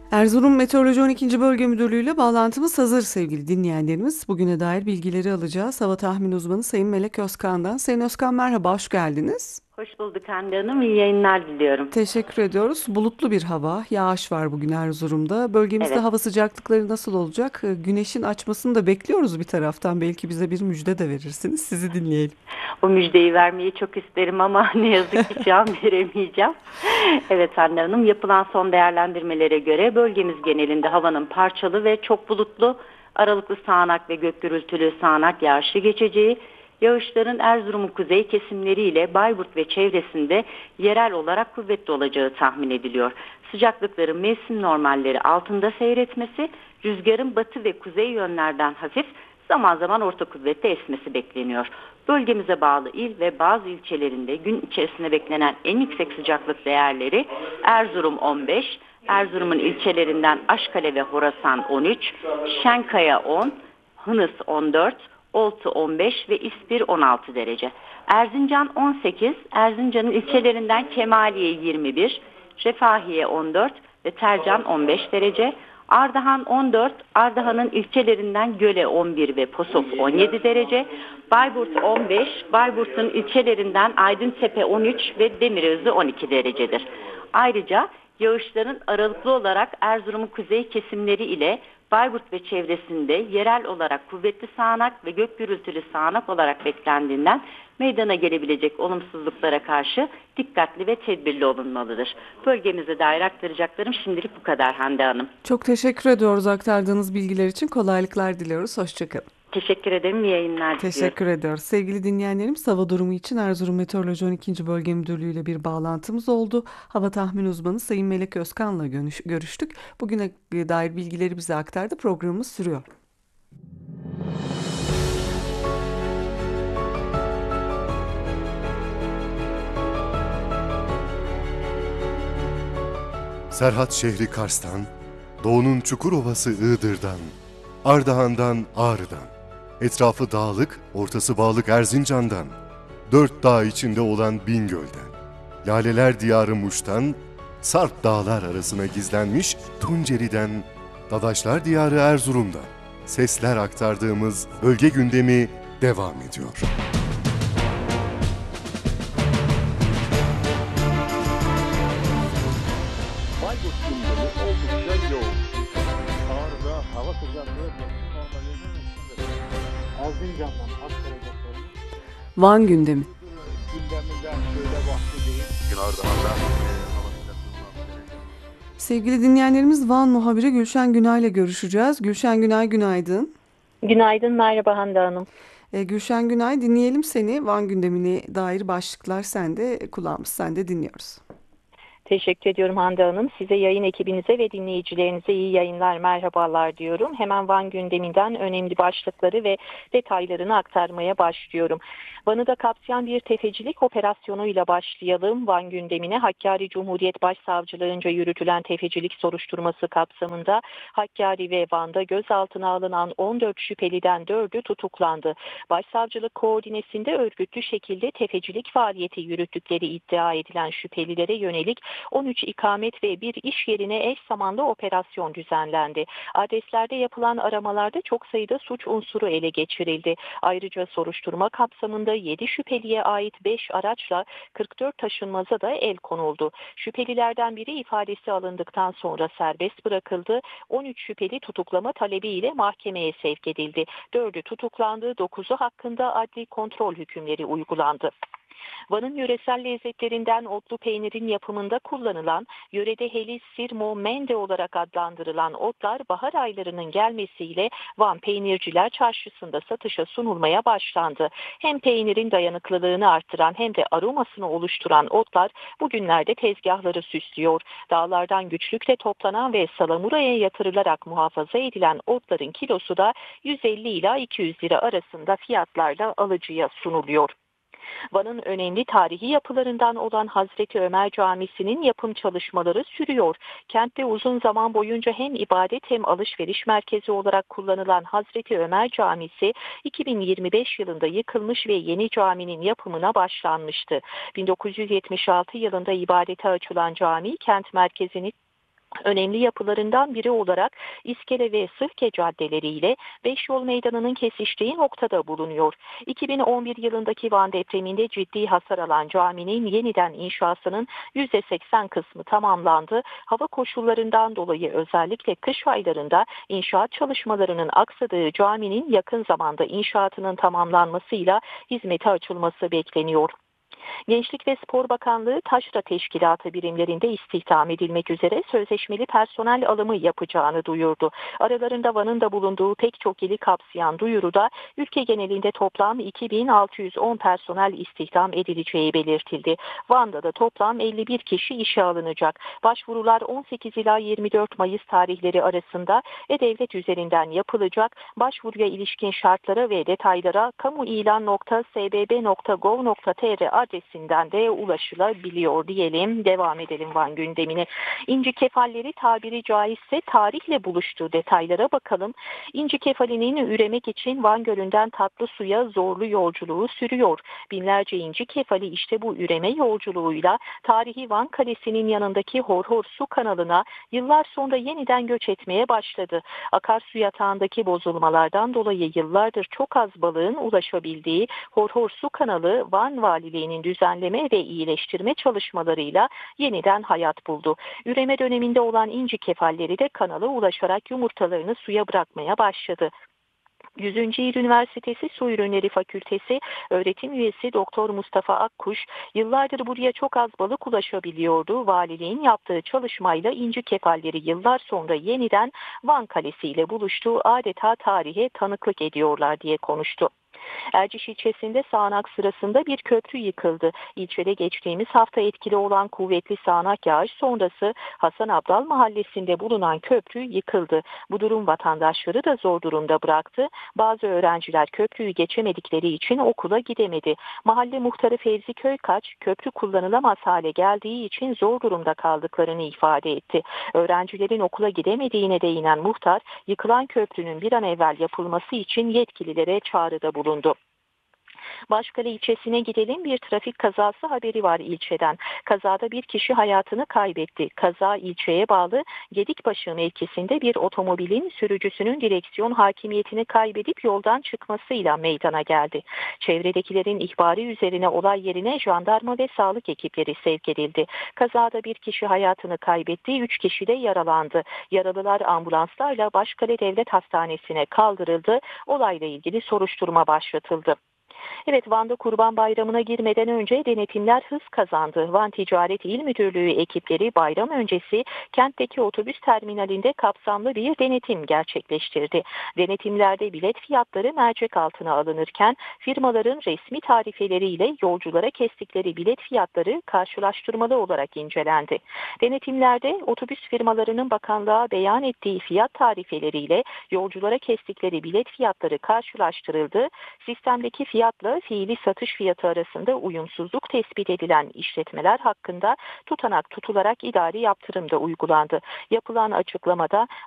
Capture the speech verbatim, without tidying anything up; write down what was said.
Erzurum Meteoroloji on ikinci. Bölge Müdürlüğü ile bağlantımız hazır sevgili dinleyenlerimiz. Bugüne dair bilgileri alacağız. Hava tahmin uzmanı Sayın Melek Özkan'dan. Sayın Özkan merhaba, hoş geldiniz. Hoş bulduk Hande Hanım. İyi yayınlar diliyorum. Teşekkür ediyoruz. Bulutlu bir hava, yağış var bugün Erzurum'da. Bölgemizde Evet, hava sıcaklıkları nasıl olacak? Ee, Güneşin açmasını da bekliyoruz bir taraftan. Belki bize bir müjde de verirsiniz. Sizi dinleyelim. o müjdeyi vermeyi çok isterim ama ne yazık ki şu an veremeyeceğim. Evet Hande Hanım, yapılan son değerlendirmelere göre bölgemiz genelinde havanın parçalı ve çok bulutlu, aralıklı sağanak ve gök gürültülü sağanak yağışlı geçeceği, yağışların Erzurum'un kuzey kesimleriyle Bayburt ve çevresinde yerel olarak kuvvetli olacağı tahmin ediliyor. Sıcaklıkların mevsim normalleri altında seyretmesi, rüzgarın batı ve kuzey yönlerden hafif, zaman zaman orta kuvvetli esmesi bekleniyor. Bölgemize bağlı il ve bazı ilçelerinde gün içerisinde beklenen en yüksek sıcaklık değerleri Erzurum on beş, Erzurum'un ilçelerinden Aşkale ve Horasan on üç, Şenkaya on, Hınıs on dört, Oltu on beş ve İspir on altı derece. Erzincan on sekiz, Erzincan'ın ilçelerinden Kemaliye yirmi bir, Refahiye on dört ve Tercan on beş derece. Ardahan on dört, Ardahan'ın ilçelerinden Göle on bir ve Posof on yedi derece. Bayburt on beş, Bayburt'un ilçelerinden Aydıntepe on üç ve Demirözü on iki derecedir. Ayrıca yağışların aralıklı olarak Erzurum'un kuzey kesimleri ile Bayburt ve çevresinde yerel olarak kuvvetli sağanak ve gök gürültülü sağanak olarak beklendiğinden meydana gelebilecek olumsuzluklara karşı dikkatli ve tedbirli olunmalıdır. Bölgemize dair aktaracaklarım şimdilik bu kadar Hande Hanım. Çok teşekkür ediyoruz aktardığınız bilgiler için. Kolaylıklar diliyoruz. Hoşçakalın. Teşekkür ederim. İyi yayınlar diliyorum. Teşekkür ediyoruz. Sevgili dinleyenlerimiz, hava durumu için Erzurum Meteoroloji on ikinci. Bölge Müdürlüğü ile bir bağlantımız oldu. Hava tahmin uzmanı Sayın Melek Özkan'la görüş- görüştük. Bugüne dair bilgileri bize aktardı. Programımız sürüyor. Serhat şehri Kars'tan, doğunun Çukurovası Iğdır'dan, Ardahan'dan Ağrı'dan, etrafı dağlık, ortası bağlık Erzincan'dan, dört dağ içinde olan Bingöl'den, Laleler Diyarı Muş'tan, Sarp dağlar arasına gizlenmiş Tunceli'den, Dadaşlar Diyarı Erzurum'dan, sesler aktardığımız bölge gündemi devam ediyor. Bayburt gündemi oldukça yoğun. Ağrı'da hava sıcaklığı mevsim normallerinin üstünde. Erzincan'dan aktaracaklarımız Van gündemi. gündeminden şöyle bahsedeyim. Gün Ardahan'da e, hava sıcaklığından Sevgili dinleyenlerimiz, Van muhabiri Gülşen Günay ile görüşeceğiz. Gülşen Günay, günaydın. Günaydın, merhaba Hande Hanım. Ee, Gülşen Günay, dinleyelim seni. Van gündemine dair başlıklar sende, kulağımız sende, dinliyoruz. Teşekkür ediyorum Hande Hanım. Size, yayın ekibinize ve dinleyicilerinize iyi yayınlar, merhabalar diyorum. Hemen Van gündeminden önemli başlıkları ve detaylarını aktarmaya başlıyorum. Van'ı da kapsayan bir tefecilik operasyonuyla başlayalım. Van gündemine Hakkari Cumhuriyet Başsavcılığınca yürütülen tefecilik soruşturması kapsamında Hakkari ve Van'da gözaltına alınan on dört şüpheliden dördü tutuklandı. Başsavcılık koordinesinde örgütlü şekilde tefecilik faaliyeti yürüttükleri iddia edilen şüphelilere yönelik on üç ikamet ve bir iş yerine eş zamanlı operasyon düzenlendi. Adreslerde yapılan aramalarda çok sayıda suç unsuru ele geçirildi. Ayrıca soruşturma kapsamında yedi şüpheliye ait beş araçla kırk dört taşınmaza da el konuldu. Şüphelilerden biri ifadesi alındıktan sonra serbest bırakıldı. on üç şüpheli tutuklama talebiyle mahkemeye sevk edildi. dördü tutuklandı, dokuzu hakkında adli kontrol hükümleri uygulandı. Van'ın yöresel lezzetlerinden otlu peynirin yapımında kullanılan, yörede helis, sirmo, mende olarak adlandırılan otlar bahar aylarının gelmesiyle Van Peynirciler Çarşısı'nda satışa sunulmaya başlandı. Hem peynirin dayanıklılığını artıran hem de aromasını oluşturan otlar bugünlerde tezgahları süslüyor. Dağlardan güçlükle toplanan ve salamuraya yatırılarak muhafaza edilen otların kilosu da yüz elli ila iki yüz lira arasında fiyatlarla alıcıya sunuluyor. Van'ın önemli tarihi yapılarından olan Hazreti Ömer Camisi'nin yapım çalışmaları sürüyor. Kentte uzun zaman boyunca hem ibadet hem alışveriş merkezi olarak kullanılan Hazreti Ömer Camisi iki bin yirmi beş yılında yıkılmış ve yeni caminin yapımına başlanmıştı. bin dokuz yüz yetmiş altı yılında ibadete açılan cami kent merkezini Önemli yapılarından biri olarak İskele ve Sırke caddeleriyle Beşyol Meydanı'nın kesiştiği noktada bulunuyor. iki bin on bir yılındaki Van depreminde ciddi hasar alan caminin yeniden inşasının yüzde seksen kısmı tamamlandı. Hava koşullarından dolayı özellikle kış aylarında inşaat çalışmalarının aksadığı caminin yakın zamanda inşaatının tamamlanmasıyla hizmete açılması bekleniyor. Gençlik ve Spor Bakanlığı taşra teşkilatı birimlerinde istihdam edilmek üzere sözleşmeli personel alımı yapacağını duyurdu. Aralarında Van'ın da bulunduğu pek çok ili kapsayan duyuruda ülke genelinde toplam iki bin altı yüz on personel istihdam edileceği belirtildi. Van'da da toplam elli bir kişi işe alınacak. Başvurular on sekiz ila yirmi dört Mayıs tarihleri arasında e-devlet üzerinden yapılacak. Başvuruya ilişkin şartlara ve detaylara kamuilan nokta s b b nokta gov nokta t r adresinden de ulaşılabiliyor diyelim. Devam edelim Van gündemine. İnci kefalleri tabiri caizse tarihle buluştuğu detaylara bakalım. İnci kefalinin üremek için Van Gölü'nden tatlı suya zorlu yolculuğu sürüyor. Binlerce inci kefali işte bu üreme yolculuğuyla tarihi Van Kalesi'nin yanındaki Horhor Su kanalına yıllar sonra yeniden göç etmeye başladı. Akarsu yatağındaki bozulmalardan dolayı yıllardır çok az balığın ulaşabildiği Horhor Su kanalı Van Valiliği'nin düzenleme ve iyileştirme çalışmalarıyla yeniden hayat buldu. Üreme döneminde olan inci kefalleri de kanala ulaşarak yumurtalarını suya bırakmaya başladı. yüzüncü. Yıl Üniversitesi Su Ürünleri Fakültesi öğretim üyesi Doktor Mustafa Akkuş, yıllardır buraya çok az balık ulaşabiliyordu. Valiliğin yaptığı çalışmayla inci kefalleri yıllar sonra yeniden Van Kalesi ile buluştu, adeta tarihe tanıklık ediyorlar diye konuştu. Erciş ilçesinde sağanak sırasında bir köprü yıkıldı. İlçede geçtiğimiz hafta etkili olan kuvvetli sağanak yağış sonrası Hasan Abdal mahallesinde bulunan köprü yıkıldı. Bu durum vatandaşları da zor durumda bıraktı. Bazı öğrenciler köprüyü geçemedikleri için okula gidemedi. Mahalle muhtarı Fevzi Köykaç, köprü kullanılamaz hale geldiği için zor durumda kaldıklarını ifade etti. Öğrencilerin okula gidemediğine değinen muhtar, yıkılan köprünün bir an evvel yapılması için yetkililere çağrıda bulundu. Başkale ilçesine gidelim. Bir trafik kazası haberi var ilçeden. Kazada bir kişi hayatını kaybetti. Kaza ilçeye bağlı Gedikbaşı mevkisinde bir otomobilin sürücüsünün direksiyon hakimiyetini kaybedip yoldan çıkmasıyla meydana geldi. Çevredekilerin ihbarı üzerine olay yerine jandarma ve sağlık ekipleri sevk edildi. Kazada bir kişi hayatını kaybetti, üç kişi de yaralandı. Yaralılar ambulanslarla Başkale Devlet Hastanesi'ne kaldırıldı. Olayla ilgili soruşturma başlatıldı. Evet, Van'da Kurban Bayramı'na girmeden önce denetimler hız kazandı. Van Ticaret İl Müdürlüğü ekipleri bayram öncesi kentteki otobüs terminalinde kapsamlı bir denetim gerçekleştirdi. Denetimlerde bilet fiyatları mercek altına alınırken firmaların resmi tarifeleriyle yolculara kestikleri bilet fiyatları karşılaştırmalı olarak incelendi. Denetimlerde otobüs firmalarının bakanlığa beyan ettiği fiyat tarifeleriyle yolculara kestikleri bilet fiyatları karşılaştırıldı. Sistemdeki fiyatla fiili satış fiyatı arasında uyumsuzluk tespit edilen işletmeler hakkında tutanak tutularak idari yaptırım da uygulandı. Yapılan açıklamada